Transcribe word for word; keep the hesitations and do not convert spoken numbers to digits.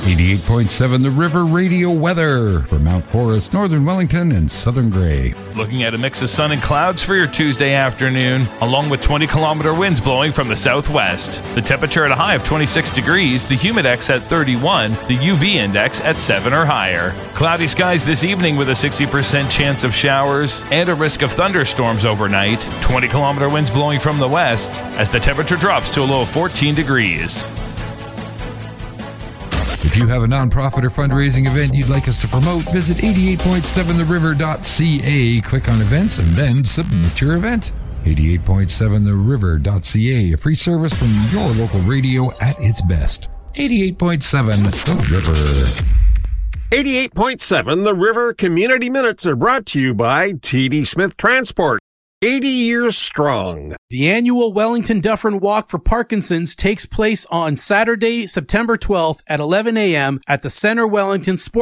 eighty-eight point seven The River Radio weather for Mount Forest, Northern Wellington, and Southern Grey. Looking at a mix of sun and clouds for your Tuesday afternoon, along with twenty kilometer winds blowing from the southwest. The temperature at a high of twenty-six degrees, the humidex at thirty-one, the U V index at seven or higher. Cloudy skies this evening with a sixty percent chance of showers and a risk of thunderstorms overnight. twenty kilometer winds blowing from the west as the temperature drops to a low of fourteen degrees. If you have a nonprofit or fundraising event you'd like us to promote, visit eighty-eight point seven the river dot c a, click on events, and then submit your event. eighty-eight point seven the river dot c a, a free service from your local radio at its best. eighty-eight point seven The River. eighty-eight point seven The River Community Minutes are brought to you by T D Smith Transport. eighty years strong. The annual Wellington Dufferin Walk for Parkinson's takes place on Saturday, September twelfth at eleven a.m. at the Center Wellington Sports